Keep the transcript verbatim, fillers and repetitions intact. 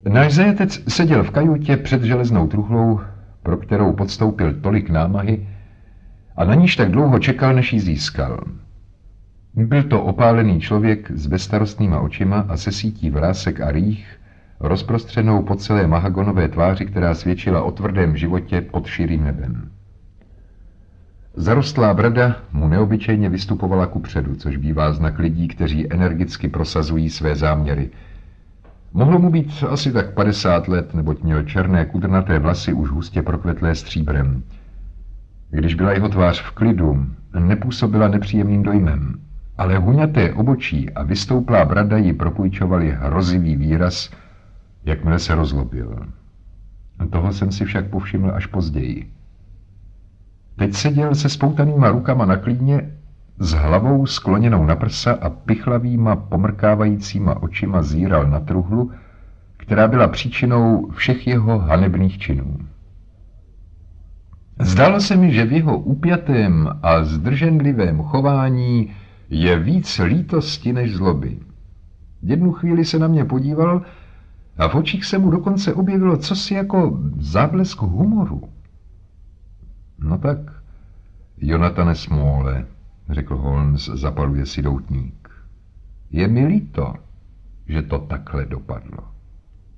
Náš zajatec seděl v kajutě před železnou truhlou, pro kterou podstoupil tolik námahy a na níž tak dlouho čekal, než ji získal. Byl to opálený člověk s bezstarostnýma očima a se sítí vrásek a rých, rozprostřenou po celé mahagonové tváři, která svědčila o tvrdém životě pod širým nebem. Zarostlá brada mu neobyčejně vystupovala kupředu, což bývá znak lidí, kteří energicky prosazují své záměry. Mohlo mu být asi tak padesát let, neboť měl černé kudrnaté vlasy už hustě prokvetlé stříbrem. Když byla jeho tvář v klidu, nepůsobila nepříjemným dojmem, ale huňaté obočí a vystouplá brada ji propůjčovali hrozivý výraz, jakmile se rozlobil. Toho jsem si však povšiml až později. Teď seděl se spoutanýma rukama na klíně, s hlavou skloněnou na prsa a pichlavýma pomrkávajícíma očima zíral na truhlu, která byla příčinou všech jeho hanebných činů. Zdálo se mi, že v jeho upjatém a zdrženlivém chování je víc lítosti než zloby. Jednu chvíli se na mě podíval a v očích se mu dokonce objevilo cosi jako záblesk humoru. No tak, Jonathane Smallé, řekl Holmes, zapaluje si doutník. Je mi líto, že to takhle dopadlo.